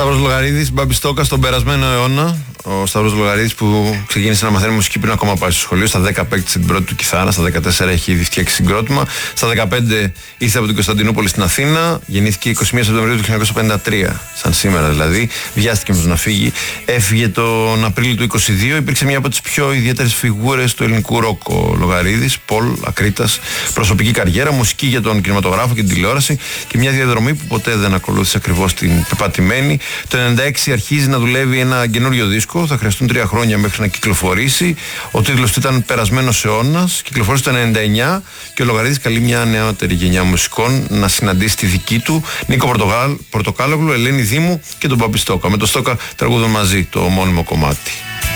Σταύρος Λογαρίδης, Μπάμπη Στόκα στον περασμένο αιώνα. Ο Σταύρος Λογαρίδης που ξεκίνησε να μαθαίνει μουσική πριν ακόμα πάει στο σχολείο. Στα 10 παίκτησε την πρώτη του κιθάρα, στα 14 έχει ήδη φτιάξει συγκρότημα. Στα 15 ήρθε από την Κωνσταντινούπολη στην Αθήνα. Γεννήθηκε 21 Σεπτεμβρίου του 1953, σαν σήμερα δηλαδή. Βιάστηκε να φύγει. Έφυγε τον Απρίλιο του 22. Υπήρξε μια από τις πιο ιδιαίτερες φιγούρες του ελληνικού ροκ. Ο Λογαρίδης, Πολ Ακρίτας, προσωπική καριέρα, μουσική για τον κινηματογράφο και την τηλεόραση και μια διαδρομή που ποτέ δεν ακολούθησε ακριβώς την πεπατημένη. Το 96 αρχίζει να δουλεύει ένα καινούριο δίσκο. Θα χρειαστούν 3 χρόνια μέχρι να κυκλοφορήσει. Ο τίτλος του ήταν Περασμένος αιώνας. Κυκλοφόρησε το 99 και ο Λογαρίδης καλεί μια νεότερη γενιά μουσικών να συναντήσει τη δική του. Νίκο Πορτοκάλογλου, Ελένη Δήμου και τον Μπάμπη Στόκα. Με τον Στόκα τραγουδούν μαζί το μόνιμο κομμάτι.